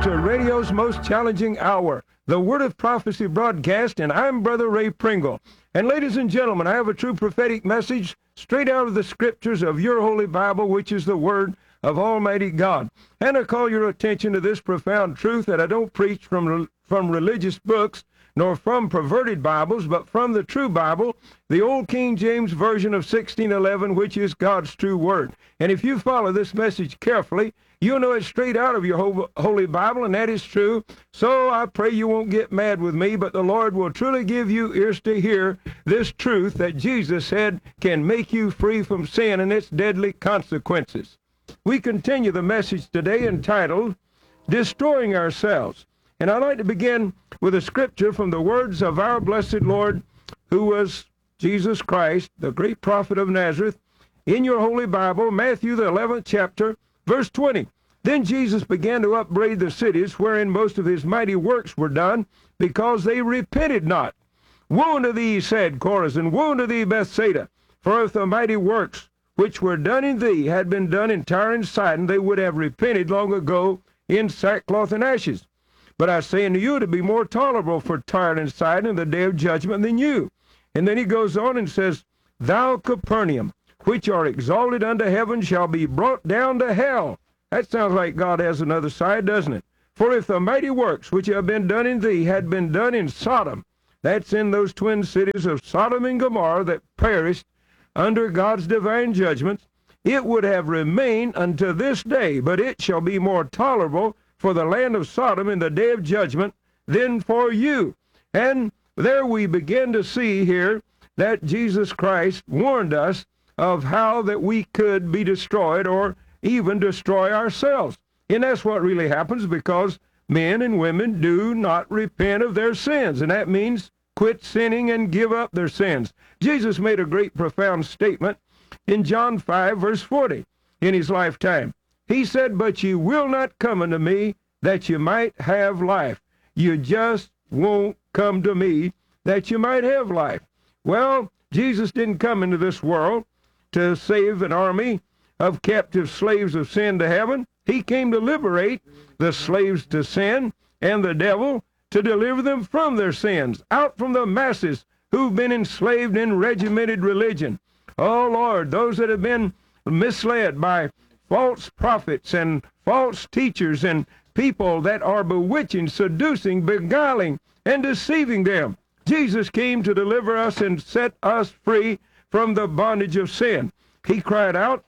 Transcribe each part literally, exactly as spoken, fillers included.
to radio's most challenging hour, the Word of Prophecy broadcast, and I'm Brother Ray Pringle. And ladies and gentlemen, I have a true prophetic message straight out of the scriptures of your Holy Bible, which is the Word of Almighty God. And I call your attention to this profound truth that I don't preach from, from religious books, nor from perverted Bibles, but from the true Bible, the old King James Version of sixteen eleven, which is God's true Word. And if you follow this message carefully, you'll know it's straight out of your Holy Bible, and that is true. So I pray you won't get mad with me, but the Lord will truly give you ears to hear this truth that Jesus said can make you free from sin and its deadly consequences. We continue the message today entitled, Destroying Ourselves. And I'd like to begin with a scripture from the words of our blessed Lord, who was Jesus Christ, the great prophet of Nazareth, in your Holy Bible, Matthew the eleventh chapter, verse twenty. Then Jesus began to upbraid the cities wherein most of his mighty works were done, because they repented not. Woe unto thee, said Chorazin, woe unto thee, Bethsaida, for if the mighty works which were done in thee had been done in Tyre and Sidon, they would have repented long ago in sackcloth and ashes. But I say unto you, to be more tolerable for Tyre and Sidon in the day of judgment than you. And then he goes on and says, Thou Capernaum, which are exalted unto heaven, shall be brought down to hell. That sounds like God has another side, doesn't it? For if the mighty works which have been done in thee had been done in Sodom, that's in those twin cities of Sodom and Gomorrah that perished under God's divine judgments, it would have remained unto this day, but it shall be more tolerable for the land of Sodom in the day of judgment than for you. And there we begin to see here that Jesus Christ warned us of how that we could be destroyed or even destroy ourselves. And that's what really happens, because men and women do not repent of their sins, and that means quit sinning and give up their sins. Jesus made a great profound statement in John five, verse forty, in his lifetime. He said, But ye will not come unto me that you might have life. You just won't come to me that you might have life. Well, Jesus didn't come into this world to save an army of captive slaves of sin to heaven. He came to liberate the slaves to sin and the devil, to deliver them from their sins, out from the masses who've been enslaved in regimented religion. Oh, Lord, those that have been misled by false prophets and false teachers and people that are bewitching, seducing, beguiling, and deceiving them. Jesus came to deliver us and set us free from the bondage of sin. He cried out,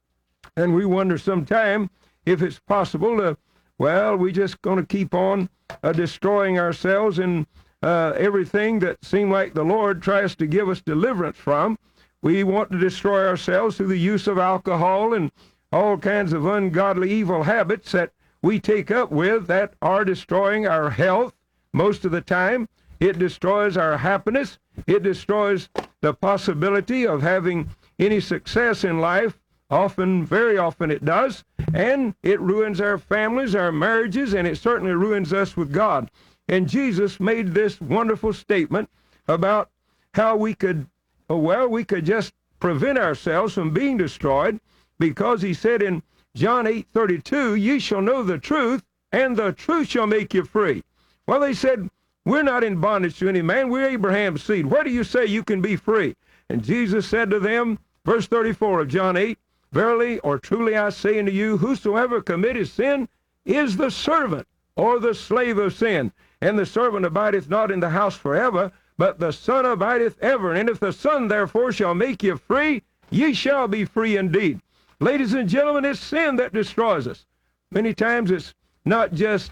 and we wonder sometime if it's possible to, well, we just going to keep on uh, destroying ourselves in uh, everything that seems like the Lord tries to give us deliverance from. We want to destroy ourselves through the use of alcohol and all kinds of ungodly evil habits that we take up with that are destroying our health most of the time. It destroys our happiness. It destroys the possibility of having any success in life. Often, very often it does. And it ruins our families, our marriages, and it certainly ruins us with God. And Jesus made this wonderful statement about how we could, well, we could just prevent ourselves from being destroyed, because he said in John eight thirty-two, Ye shall know the truth, and the truth shall make you free. Well, they said, we're not in bondage to any man. We're Abraham's seed. Where do you say you can be free? And Jesus said to them, verse thirty-four of John eight, Verily or truly I say unto you, whosoever committeth sin is the servant or the slave of sin. And the servant abideth not in the house forever, but the Son abideth ever. And if the Son therefore shall make you free, ye shall be free indeed. Ladies and gentlemen, it's sin that destroys us. Many times it's not just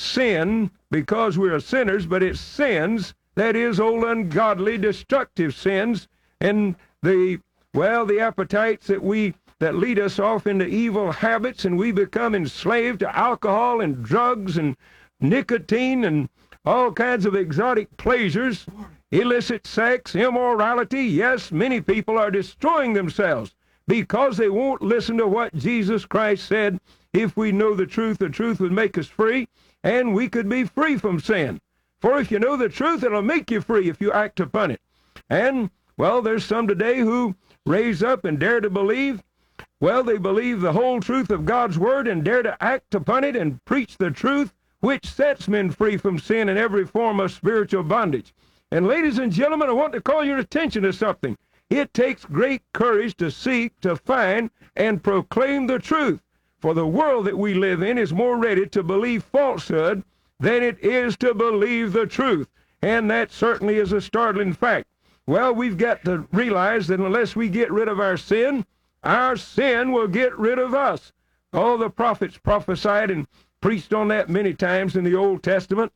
sin because we are sinners, but it's sins, that is, old ungodly, destructive sins, and the, well, the appetites that we, that lead us off into evil habits, and we become enslaved to alcohol and drugs and nicotine and all kinds of exotic pleasures, illicit sex, immorality. Yes, many people are destroying themselves because they won't listen to what Jesus Christ said. If we know the truth, the truth would make us free, and we could be free from sin. For if you know the truth, it'll make you free if you act upon it. And, well, there's some today who raise up and dare to believe. Well, they believe the whole truth of God's word and dare to act upon it and preach the truth which sets men free from sin and every form of spiritual bondage. And ladies and gentlemen, I want to call your attention to something. It takes great courage to seek, to find, and proclaim the truth. For the world that we live in is more ready to believe falsehood than it is to believe the truth. And that certainly is a startling fact. Well, we've got to realize that unless we get rid of our sin, our sin will get rid of us. All the prophets prophesied and preached on that many times in the Old Testament.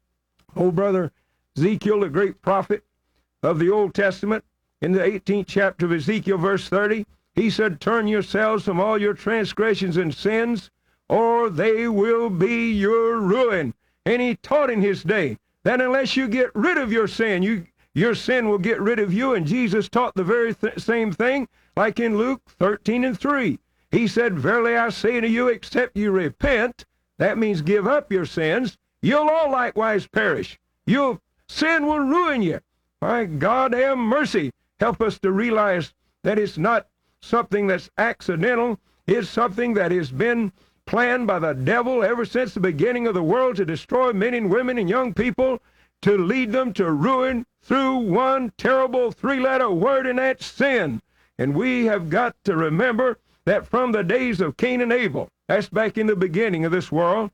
Old brother Ezekiel, the great prophet of the Old Testament, in the eighteenth chapter of Ezekiel, verse thirty, he said, turn yourselves from all your transgressions and sins, or they will be your ruin. And he taught in his day that unless you get rid of your sin, you, your sin will get rid of you. And Jesus taught the very th- same thing, like in Luke thirteen and three. He said, verily I say to you, except you repent, that means give up your sins, you'll all likewise perish. Your sin will ruin you. My God, have mercy. Help us to realize that it's not something that's accidental. It's something that has been planned by the devil ever since the beginning of the world to destroy men and women and young people, to lead them to ruin through one terrible three-letter word, and that's sin. And we have got to remember that from the days of Cain and Abel, that's back in the beginning of this world,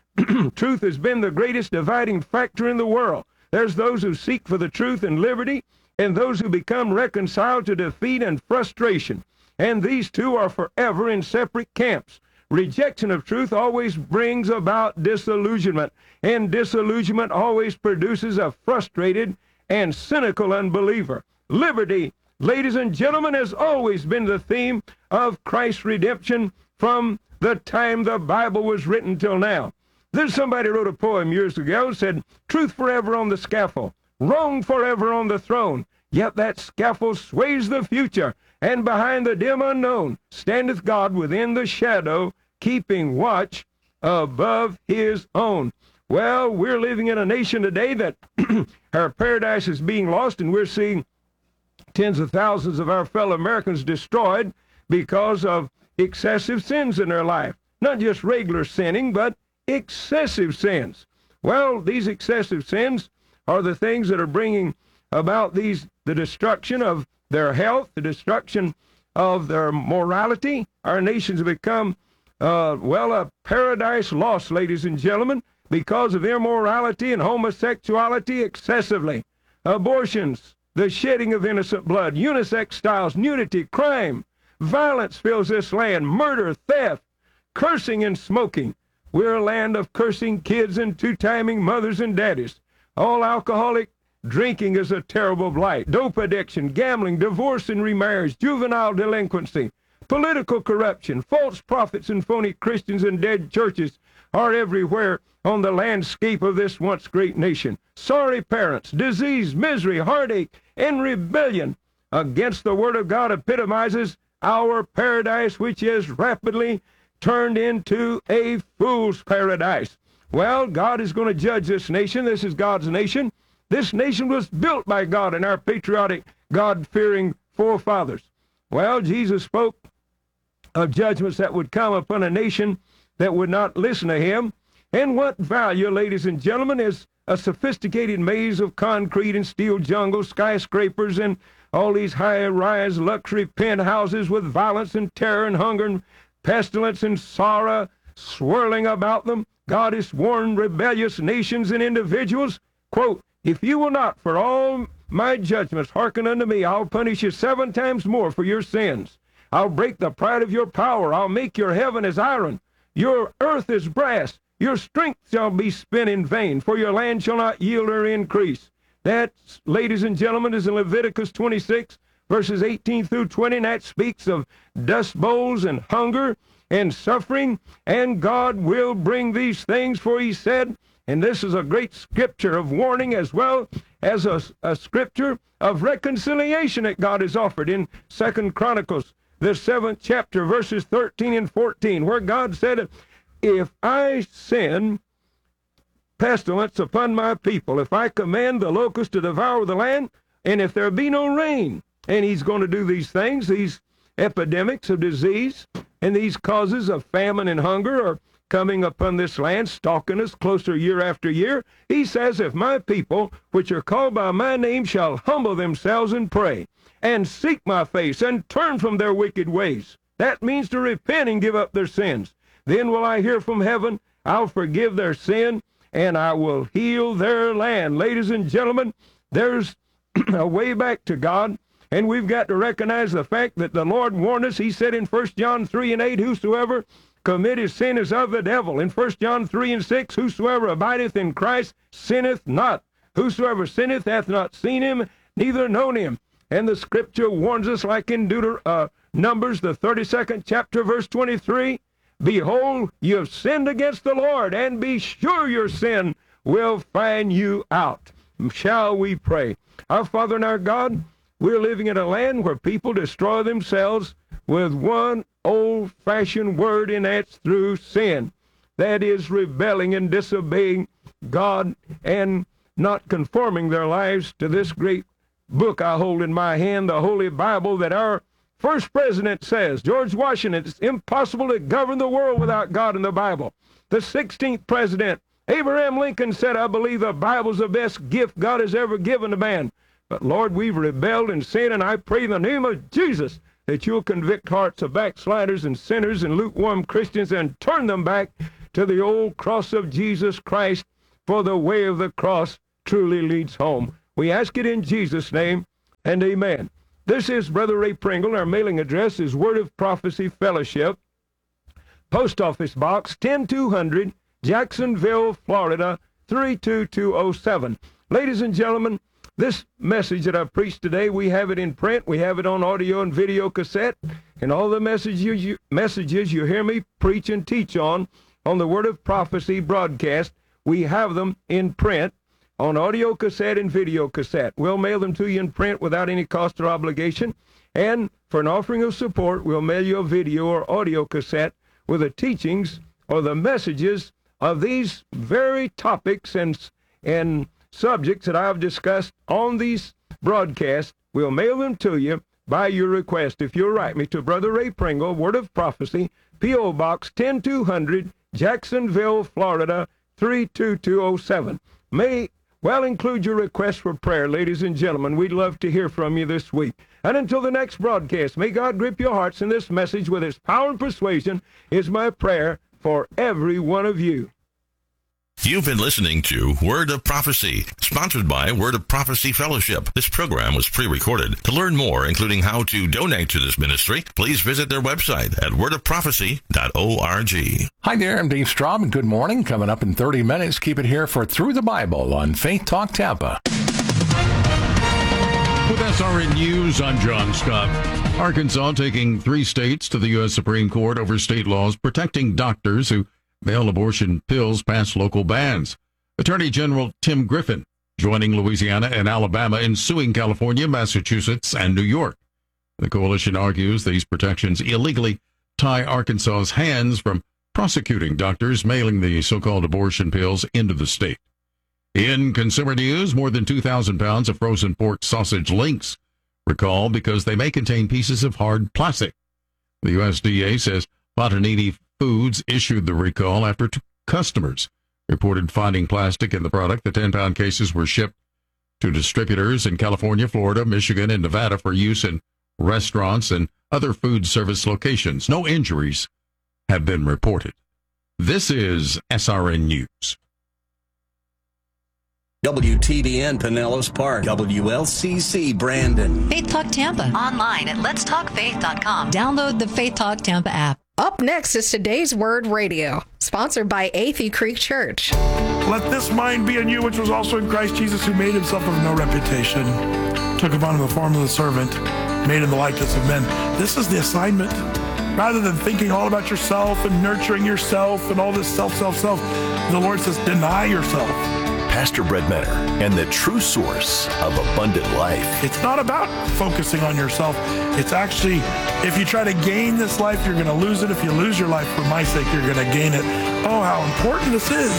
truth has been the greatest dividing factor in the world. There's those who seek for the truth and liberty, and those who become reconciled to defeat and frustration. And these two are forever in separate camps. Rejection of truth always brings about disillusionment, and disillusionment always produces a frustrated and cynical unbeliever. Liberty, ladies and gentlemen, has always been the theme of Christ's redemption from the time the Bible was written till now. There's somebody wrote a poem years ago, said, truth forever on the scaffold, wrong forever on the throne, yet that scaffold sways the future, and behind the dim unknown standeth God within the shadow, keeping watch above his own. Well, we're living in a nation today that our paradise is being lost, and we're seeing tens of thousands of our fellow Americans destroyed because of excessive sins in their life. Not just regular sinning, but excessive sins. Well, these excessive sins are the things that are bringing about these the destruction of their health, the destruction of their morality. Our nations have become, uh, well, a paradise lost, ladies and gentlemen, because of immorality and homosexuality excessively. Abortions, the shedding of innocent blood, unisex styles, nudity, crime, violence fills this land, murder, theft, cursing and smoking. We're a land of cursing kids and two-timing mothers and daddies. All alcoholic drinking is a terrible blight. Dope addiction, gambling, divorce and remarriage, juvenile delinquency, political corruption, false prophets and phony Christians and dead churches are everywhere on the landscape of this once great nation. Sorry parents, disease, misery, heartache, and rebellion against the Word of God epitomizes our paradise, which is rapidly turned into a fool's paradise. Well, God is going to judge this nation. This is God's nation. This nation was built by God and our patriotic, God-fearing forefathers. Well, Jesus spoke of judgments that would come upon a nation that would not listen to him. And what value, ladies and gentlemen, is a sophisticated maze of concrete and steel jungles, skyscrapers, and all these high-rise luxury penthouses with violence and terror and hunger and pestilence and sorrow swirling about them? God has warned rebellious nations and individuals, quote, if you will not for all my judgments hearken unto me, I'll punish you seven times more for your sins. I'll break the pride of your power. I'll make your heaven as iron, your earth as brass. Your strength shall be spent in vain, for your land shall not yield or increase. That, ladies and gentlemen, is in Leviticus twenty-six, verses eighteen through twenty, and that speaks of dust bowls and hunger and suffering, and God will bring these things, for he said, and this is a great scripture of warning as well as a, a scripture of reconciliation that God has offered in Second Chronicles, the seventh chapter, verses thirteen and fourteen, where God said, if I send pestilence upon my people, if I command the locust to devour the land, and if there be no rain, and he's going to do these things, these epidemics of disease, and these causes of famine and hunger are coming upon this land, stalking us closer year after year. He says, if my people, which are called by my name, shall humble themselves and pray, and seek my face, and turn from their wicked ways. That means to repent and give up their sins. Then will I hear from heaven, I'll forgive their sin, and I will heal their land. Ladies and gentlemen, there's a way back to God, and we've got to recognize the fact that the Lord warned us. He said in First John three and eight, whosoever committeth sin is of the devil. In First John three and six, whosoever abideth in Christ sinneth not. Whosoever sinneth hath not seen him, neither known him. And the scripture warns us, like in Deuter, uh, Numbers, the thirty-second chapter, verse twenty-three, behold, you have sinned against the Lord, and be sure your sin will find you out. Shall we pray? Our Father and our God, we're living in a land where people destroy themselves with one old-fashioned word, and that's through sin. That is rebelling and disobeying God and not conforming their lives to this great book I hold in my hand, the Holy Bible, that our first president says, George Washington, it's impossible to govern the world without God in the Bible. The sixteenth president, Abraham Lincoln, said, I believe the Bible's the best gift God has ever given to man. But Lord, we've rebelled and sinned, and I pray in the name of Jesus that you'll convict hearts of backsliders and sinners and lukewarm Christians and turn them back to the old cross of Jesus Christ, for the way of the cross truly leads home. We ask it in Jesus' name, and amen. This is Brother Ray Pringle. Our mailing address is Word of Prophecy Fellowship, Post Office Box ten two hundred, Jacksonville, Florida, three two two oh seven. Ladies and gentlemen, this message that I've preached today, we have it in print, we have it on audio and video cassette, and all the messages you, messages you hear me preach and teach on, on the Word of Prophecy broadcast, we have them in print, on audio cassette and video cassette. We'll mail them to you in print without any cost or obligation, and for an offering of support, we'll mail you a video or audio cassette with the teachings or the messages of these very topics and and subjects that I've discussed on these broadcasts. We'll mail them to you by your request. If you'll write me to Brother Ray Pringle, Word of Prophecy, P O Box ten two hundred, Jacksonville, Florida, three two two oh seven. May well include your request for prayer, ladies and gentlemen. We'd love to hear from you this week. And until the next broadcast, may God grip your hearts in this message with His power and persuasion is my prayer for every one of you. You've been listening to Word of Prophecy, sponsored by Word of Prophecy Fellowship. This program was pre-recorded. To learn more, including how to donate to this ministry, please visit their website at word of prophecy dot org. Hi there, I'm Dave Straub, and good morning. Coming up in thirty minutes, keep it here for Through the Bible on Faith Talk Tampa. With S R N News, I'm John Scott. Arkansas taking three states to the U S Supreme Court over state laws protecting doctors who mail abortion pills past local bans. Attorney General Tim Griffin joining Louisiana and Alabama in suing California, Massachusetts, and New York. The coalition argues these protections illegally tie Arkansas's hands from prosecuting doctors mailing the so-called abortion pills into the state. In consumer news, more than two thousand pounds of frozen pork sausage links recalled because they may contain pieces of hard plastic. The U S D A says Fontanini Foods issued the recall after two customers reported finding plastic in the product. The ten-pound cases were shipped to distributors in California, Florida, Michigan, and Nevada for use in restaurants and other food service locations. No injuries have been reported. This is S R N News. W T B N Pinellas Park, W L C C Brandon. Faith Talk Tampa. Online at lets talk faith dot com. Download the Faith Talk Tampa app. Up next is Today's Word Radio, sponsored by Athey Creek Church. Let this mind be in you, which was also in Christ Jesus, who made himself of no reputation, took upon him the form of a servant, made in the likeness of men. This is the assignment. Rather than thinking all about yourself and nurturing yourself and all this self, self, self, the Lord says, deny yourself. Pastor Brett Menner and the true source of abundant life. It's not about focusing on yourself. It's actually, if you try to gain this life, you're going to lose it. If you lose your life for my sake, you're going to gain it. Oh, how important this is.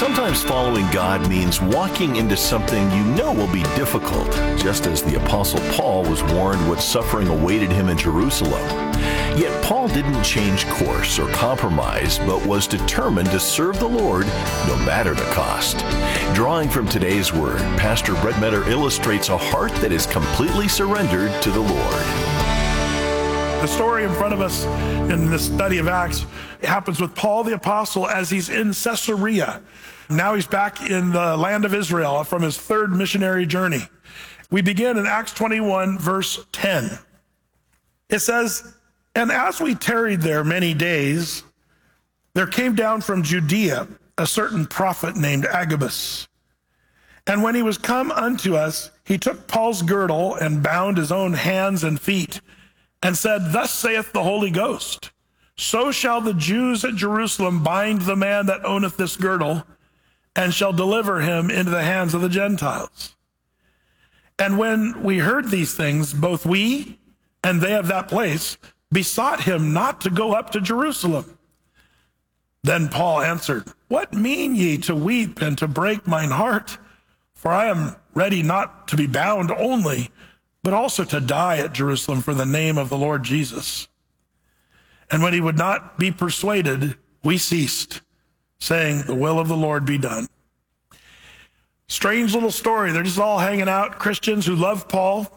Sometimes following God means walking into something you know will be difficult, just as the Apostle Paul was warned what suffering awaited him in Jerusalem. Yet Paul didn't change course or compromise, but was determined to serve the Lord no matter the cost. Drawing from today's word, Pastor Brett Metter illustrates a heart that is completely surrendered to the Lord. The story in front of us in this study of Acts happens with Paul the Apostle as he's in Caesarea. Now he's back in the land of Israel from his third missionary journey. We begin in Acts twenty-one, verse ten. It says, "And as we tarried there many days, there came down from Judea a certain prophet named Agabus. And when he was come unto us, he took Paul's girdle and bound his own hands and feet, and said, Thus saith the Holy Ghost, so shall the Jews at Jerusalem bind the man that owneth this girdle, and shall deliver him into the hands of the Gentiles. And when we heard these things, both we and they of that place besought him not to go up to Jerusalem. Then Paul answered, What mean ye to weep and to break mine heart? For I am ready not to be bound only, but also to die at Jerusalem for the name of the Lord Jesus. And when he would not be persuaded, we ceased, saying, The will of the Lord be done." Strange little story. They're just all hanging out, Christians who love Paul.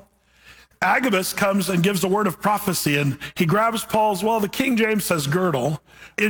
Agabus comes and gives a word of prophecy, and he grabs Paul's, well, the King James says girdle. In